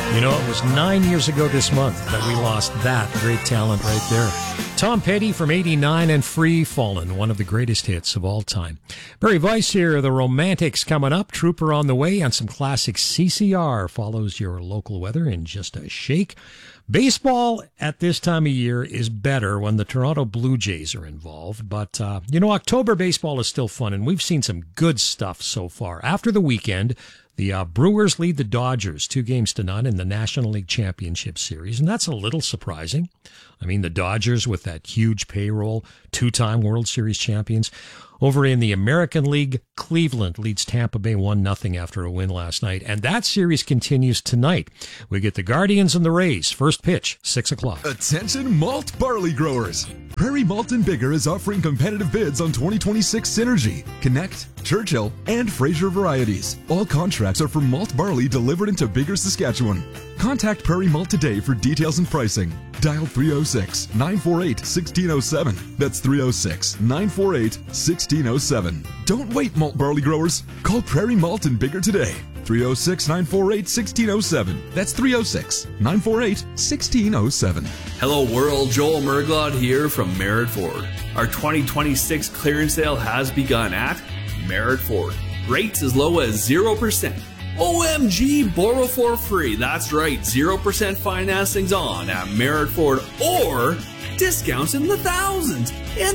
You know, it was 9 years ago this month that we lost that great talent right there. Tom Petty from 89 and Free Fallin', one of the greatest hits of all time. Barry Weiss here, The Romantics coming up, Trooper on the way, and some classic CCR follows your local weather in just a shake. Baseball at this time of year is better when the Toronto Blue Jays are involved, but, October baseball is still fun, and we've seen some good stuff so far. After the weekend, the Brewers lead the Dodgers 2-0 in the National League Championship Series, and that's a little surprising. I mean, the Dodgers with that huge payroll, 2-time World Series champions. Over in the American League, Cleveland leads Tampa Bay 1-0 after a win last night, and that series continues tonight. We get the Guardians and the Rays. First pitch, 6 o'clock. Attention malt barley growers. Prairie Malt and Bigger is offering competitive bids on 2026 Synergy, Connect, Churchill, and Fraser varieties. All contracts are for malt barley delivered into Bigger, Saskatchewan. Contact Prairie Malt today for details and pricing. Dial 306-948-1607. That's 306-948-1607. Don't wait, malt barley growers. Call Prairie Malt and Bigger today. 306-948-1607. That's 306-948-1607. Hello world, Joel Merglod here from Merritt Ford. Our 2026 clearance sale has begun at Merritt Ford. Rates as low as 0%. OMG, borrow for free. That's right, 0% financing's on at Merritt Ford, or discounts in the thousands.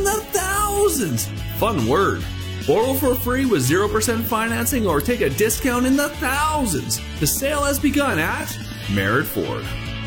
Fun word. Borrow for free with 0% financing or take a discount in the thousands. The sale has begun at Merritt Ford.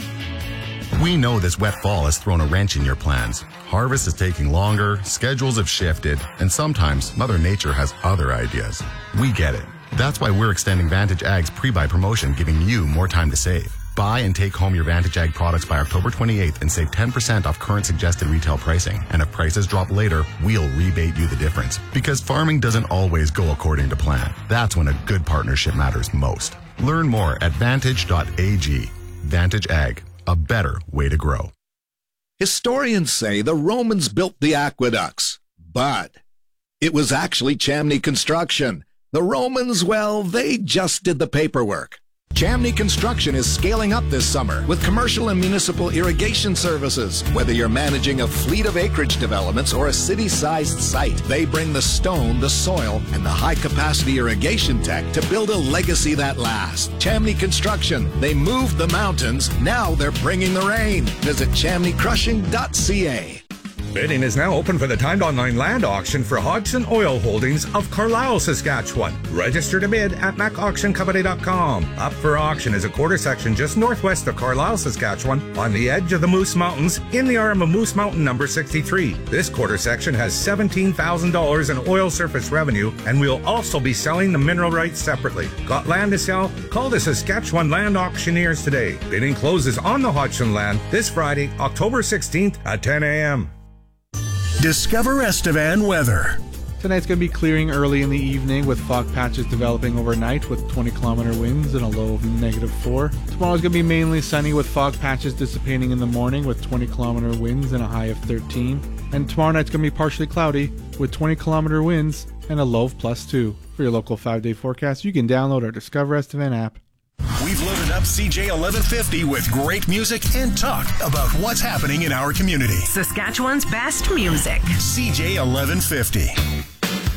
We know this wet fall has thrown a wrench in your plans. Harvest is taking longer, schedules have shifted, and sometimes Mother Nature has other ideas. We get it. That's why we're extending Vantage Ag's pre-buy promotion, giving you more time to save. Buy and take home your Vantage Ag products by October 28th and save 10% off current suggested retail pricing. And if prices drop later, we'll rebate you the difference. Because farming doesn't always go according to plan. That's when a good partnership matters most. Learn more at vantage.ag. Vantage Ag, a better way to grow. Historians say the Romans built the aqueducts, but it was actually Chamney Construction. The Romans, well, they just did the paperwork. Chamney Construction is scaling up this summer with commercial and municipal irrigation services. Whether you're managing a fleet of acreage developments or a city-sized site, they bring the stone, the soil, and the high-capacity irrigation tech to build a legacy that lasts. Chamney Construction, they moved the mountains, now they're bringing the rain. Visit chamneycrushing.ca. Bidding is now open for the timed online land auction for Hodgson Oil Holdings of Carlisle, Saskatchewan. Register to bid at macauctioncompany.com. Up for auction is a quarter section just northwest of Carlisle, Saskatchewan, on the edge of the Moose Mountains, in the arm of Moose Mountain number 63. This quarter section has $17,000 in oil surface revenue, and we'll also be selling the mineral rights separately. Got land to sell? Call the Saskatchewan Land Auctioneers today. Bidding closes on the Hodgson land this Friday, October 16th at 10 a.m. Discover Estevan weather. Tonight's going to be clearing early in the evening with fog patches developing overnight with 20-kilometer winds and a low of -4. Tomorrow's going to be mainly sunny with fog patches dissipating in the morning with 20-kilometer winds and a high of 13. And tomorrow night's going to be partially cloudy with 20-kilometer winds and a low of +2. For your local 5-day forecast, you can download our Discover Estevan app. We've loaded up CJ 1150 with great music and talk about what's happening in our community. Saskatchewan's best music. CJ 1150.